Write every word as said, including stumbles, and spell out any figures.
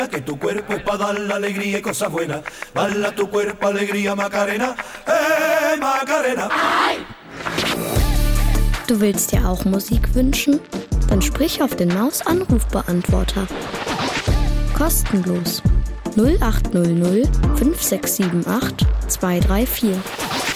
Que tu cuerpo es para dar la alegría y cosas buenas. Bala tu cuerpo, alegría, Macarena. Hey, Macarena. Du willst dir auch Musik wünschen? Dann sprich auf den Maus-Anrufbeantworter. Kostenlos. null acht null null fünf sechs sieben acht zwei drei vier.